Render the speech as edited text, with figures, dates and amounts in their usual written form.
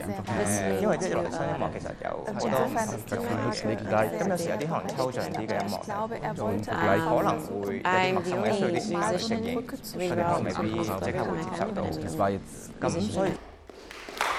因為即係羅迪遜音樂其實有好多唔同嘅咁有時有啲可能抽象啲嘅音樂，可能會有啲陌生嘅，需要啲時間去適應，佢哋可能未必即刻會接受到。咁所以